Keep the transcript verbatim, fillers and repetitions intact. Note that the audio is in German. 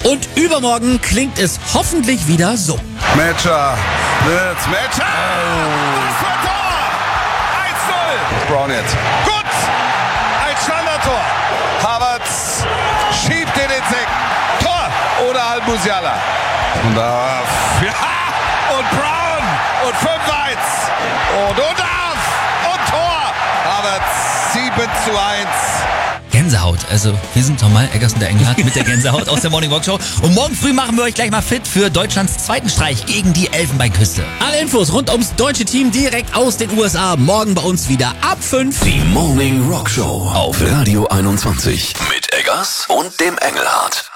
Und übermorgen klingt es hoffentlich wieder so. Matcher, Blitz, Matcher! Was für ein Tor! eins null! Brown jetzt. Gut! Ein Standardtor. Havertz schiebt den ins Eck. Tor! Oder Al-Musiala. Und da... Ja! Und Brown! Und fünf eins! Und und auf! Und Tor! Havertz sieben zu eins. Gänsehaut. Also wir sind nochmal Eggers und der Engelhardt mit der Gänsehaut aus der Morning Rock Show. Und morgen früh machen wir euch gleich mal fit für Deutschlands zweiten Streich gegen die Elfenbeinküste. Alle Infos rund ums deutsche Team direkt aus den U S A. Morgen bei uns wieder ab fünf. Die Morning Rock Show auf Radio einundzwanzig mit Eggers und dem Engelhardt.